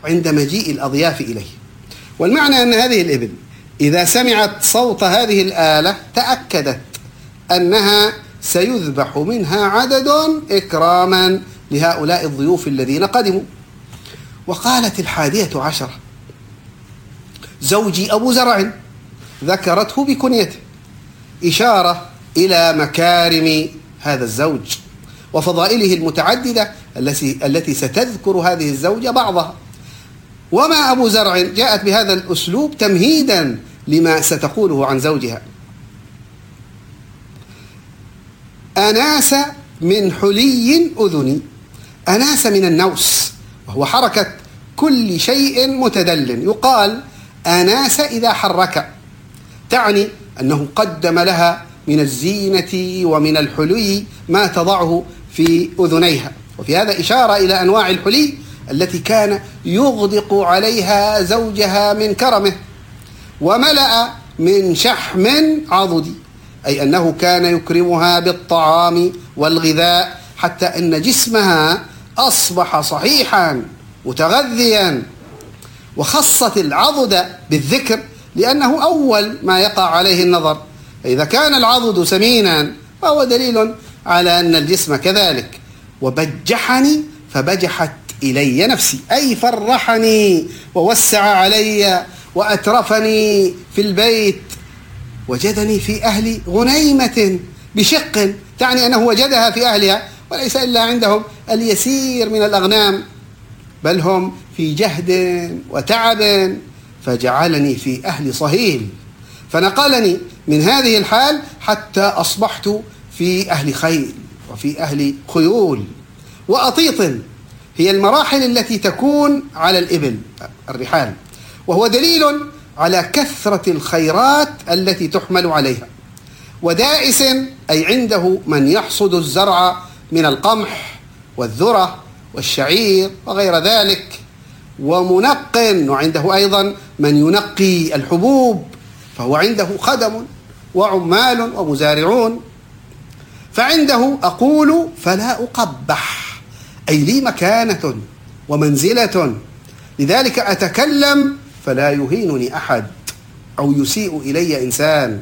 عند مجيء الأضياف إليه. والمعنى أن هذه الإبل إذا سمعت صوت هذه الآلة تأكدت أنها سيذبح منها عدد إكراما لهؤلاء الضيوف الذين قدموا. وقالت 11: زوجي أبو زرع، ذكرته بكنيته، إشارة إلى مكارم هذا الزوج وفضائله المتعددة التي ستذكر هذه الزوجة بعضها. وما أبو زرع جاءت بهذا الأسلوب تمهيدا لما ستقوله عن زوجها. أناس من حلي أذني. أناس من النوس، وهو حركة كل شيء متدل. يقال أناس إذا حرك، تعني أنه قدم لها من الزينة ومن الحلي ما تضعه في أذنيها. وفي هذا إشارة إلى أنواع الحلي التي كان يغدق عليها زوجها من كرمه. وملأ من شحم عضدي، أي أنه كان يكرمها بالطعام والغذاء حتى أن جسمها أصبح صحيحا متغذيا. وخصت العضد بالذكر لأنه أول ما يقع عليه النظر، فإذا كان العضد سمينا فهو دليل على أن الجسم كذلك. وبجحني فبجحت إلي نفسي، أي فرحني ووسع علي وأترفني في البيت. وجدني في أهل غنيمة بشق، تعني أنه وجدها في أهلها وليس إلا عندهم اليسير من الأغنام، بل هم في جهد وتعب، فجعلني في أهل صهيل، فنقلني من هذه الحال حتى أصبحت في أهل خيل وفي أهل خيول وأطيط. هي المراحل التي تكون على الإبل، الرحال، وهو دليل على كثرة الخيرات التي تحمل عليها. ودائس، أي عنده من يحصد الزرع من القمح والذرة والشعير وغير ذلك. ومنق، وعنده أيضا من ينقي الحبوب، فهو عنده خدم وعمال ومزارعون. فعنده أقول فلا أقبح، أي لي مكانة ومنزلة، لذلك أتكلم فلا يهينني أحد أو يسيء إلي إنسان.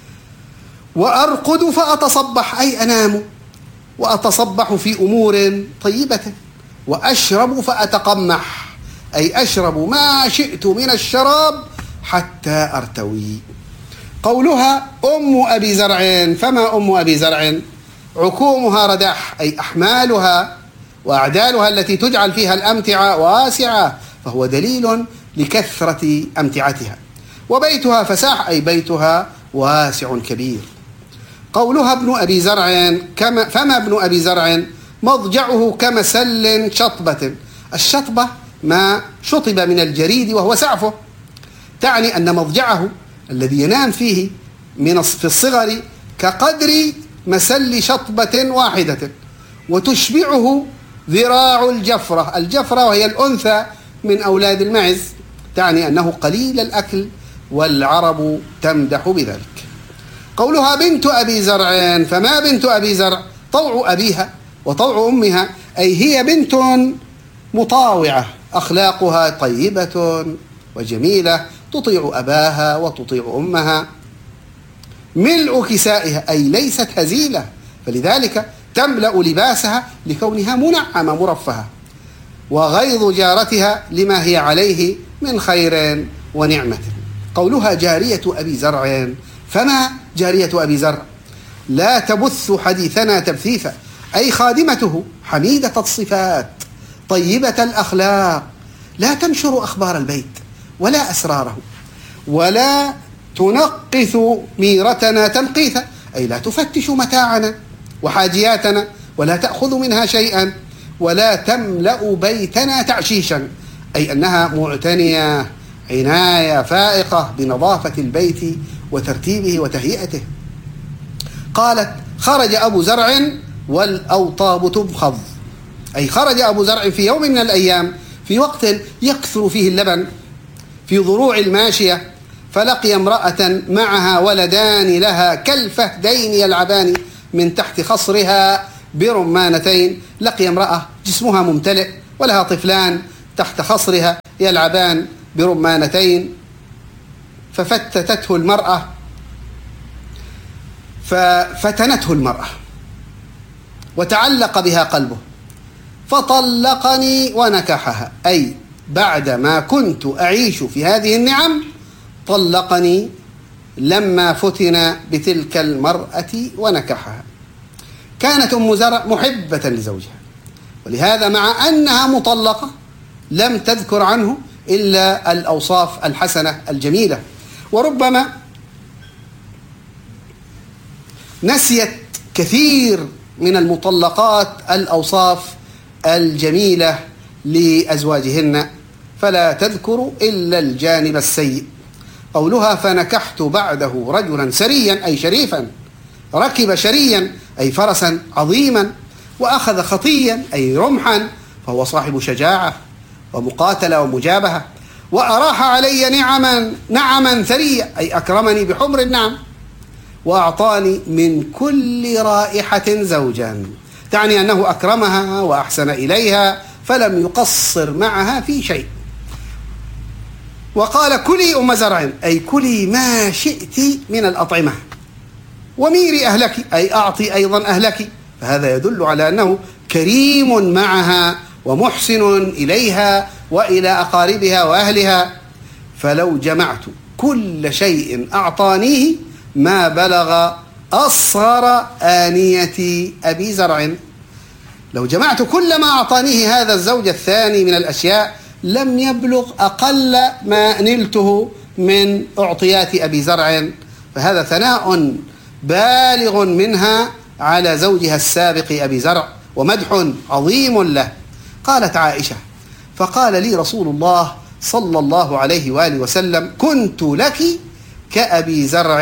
وأرقد فأتصبح، أي أنام وأتصبح في أمور طيبة. وأشرب فأتقمح، أي أشرب ما شئت من الشراب حتى أرتوي. قولها أم أبي زرع، فما أم أبي زرع؟ عكومها رداح، أي أحمالها وأعدالها التي تجعل فيها الأمتعة واسعة، فهو دليل لكثرة أمتعتها. وبيتها فساح، أي بيتها واسع كبير. قولها ابن أبي زرع، فما ابن أبي زرع؟ مضجعه كمسل شطبة. الشطبة ما شطب من الجريد وهو سعفه، تعني أن مضجعه الذي ينام فيه في الصغر كقدر مسل شطبة واحدة. وتشبعه ذراع الجفرة. الجفرة وهي الأنثى من أولاد المعز، تعني أنه قليل الأكل، والعرب تمدح بذلك. قولها بنت أبي زرع، فما بنت أبي زرع؟ طوع أبيها وطوع أمها، أي هي بنت مطاوعة، أخلاقها طيبة وجميلة، تطيع أباها وتطيع أمها. ملء كسائها، أي ليست هزيلة، فلذلك تملأ لباسها لكونها منعمة مرفهة. وغيظ جارتها لما هي عليه من خير ونعمة. قولها جارية أبي زرع، فما جارية أبي زرع؟ لا تبث حديثنا تبثيثا، أي خادمته حميدة الصفات طيبة الأخلاق، لا تنشر أخبار البيت ولا أسراره، ولا تنقث ميرتنا تنقيثا، أي لا تفتش متاعنا وحاجياتنا ولا تأخذ منها شيئا، ولا تملأ بيتنا تعشيشا، أي أنها معتنية عناية فائقة بنظافة البيت وترتيبه وتهيئته. قالت خرج أبو زرع والأوطاب تبخض، أي خرج أبو زرع في يوم من الأيام في وقت يكثر فيه اللبن في ضروع الماشية، فلقي امرأة معها ولدان لها كالفهدين يلعبان من تحت خصرها برمانتين. لقي امرأة جسمها ممتلئ ولها طفلان تحت خصرها يلعبان برمانتين، ففتتته المرأة، ففتنته المرأة وتعلق بها قلبه، فطلقني ونكحها، أي بعدما كنت أعيش في هذه النعم طلقني لما فتن بتلك المرأة ونكحها. كانت أم زرع محبة لزوجها، ولهذا مع أنها مطلقة لم تذكر عنه إلا الأوصاف الحسنة الجميلة، وربما نسيت كثير من المطلقات الأوصاف الجميلة لأزواجهن، فلا تذكر إلا الجانب السيء. قولها فنكحت بعده رجلا سريا أي شريفا، ركب شريا أي فرسا عظيما، وأخذ خطيا أي رمحا، فهو صاحب شجاعة ومقاتلة ومجابهة، وأراح علي نعما ثرية أي أكرمني بحمر النعم، وأعطاني من كل رائحة زوجا، تعني أنه أكرمها وأحسن إليها فلم يقصر معها في شيء. وقال كلي أم زرع أي كلي ما شئت من الأطعمة، وميري أهلك أي أعطي أيضا أهلك، فهذا يدل على أنه كريم معها ومحسن إليها وإلى أقاربها وأهلها. فلو جمعت كل شيء أعطانيه ما بلغ أصغر آنية أبي زرع. لو جمعت كل ما أعطانيه هذا الزوج الثاني من الأشياء لم يبلغ أقل ما نلته من أعطيات أبي زرع، فهذا ثناء بالغ منها على زوجها السابق أبي زرع ومدح عظيم له. قالت عائشة فقال لي رسول الله صلى الله عليه وآله وسلم كنت لك كأبي زرع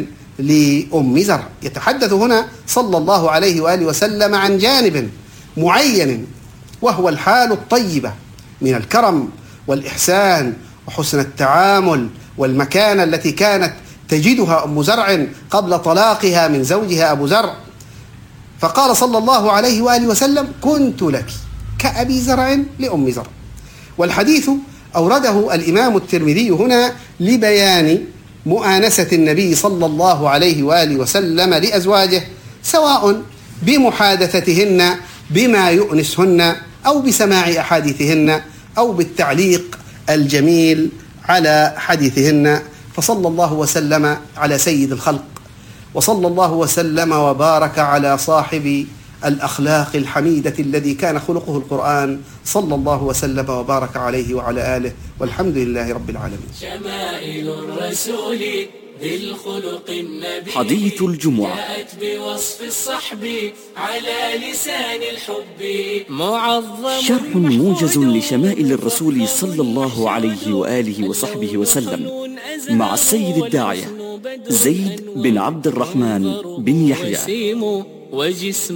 لأم زرع. يتحدث هنا صلى الله عليه وآله وسلم عن جانب معين، وهو الحال الطيبة من الكرم والإحسان وحسن التعامل والمكانة التي كانت تجدها أم زرع قبل طلاقها من زوجها أبو زرع. فقال صلى الله عليه وآله وسلم كنت لك كأبي زرع لأم زرع. والحديث أورده الإمام الترمذي هنا لبيان مؤانسة النبي صلى الله عليه وآله وسلم لأزواجه، سواء بمحادثتهن بما يؤنسهن أو بسماع أحاديثهن أو بالتعليق الجميل على حديثهن. فصلى الله وسلم على سيد الخلق، وصلى الله وسلم وبارك على صاحب الأخلاق الحميدة الذي كان خلقه القرآن، صلى الله وسلم وبارك عليه وعلى آله، والحمد لله رب العالمين. شمائل الرسول ذي الخلق النبي حديث الجمعة جاءت بوصف الصحب على لسان الحب معظم شرح موجز لشمائل الرسول صلى الله عليه وآله وصحبه وسلم مع السيد الداعية زيد بن عبد الرحمن بن يحيى.